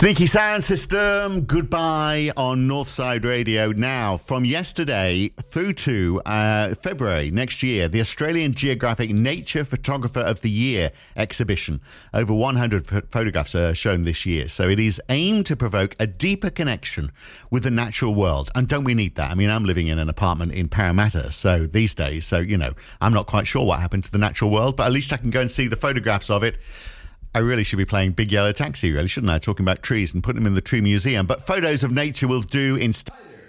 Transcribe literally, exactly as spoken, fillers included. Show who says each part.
Speaker 1: Sneaky Sound System, goodbye on Northside Radio. Now, from yesterday through to uh, February next year, the Australian Geographic Nature Photographer of the Year exhibition. Over one hundred ph- photographs are shown this year. So it is aimed to provoke a deeper connection with the natural world. And don't we need that? I mean, I'm living in an apartment in Parramatta, so these days, so, you know, I'm not quite sure what happened to the natural world, but at least I can go and see the photographs of it. I really should be playing Big Yellow Taxi, really, shouldn't I? Talking about trees and putting them in the tree museum. But photos of nature will do instead.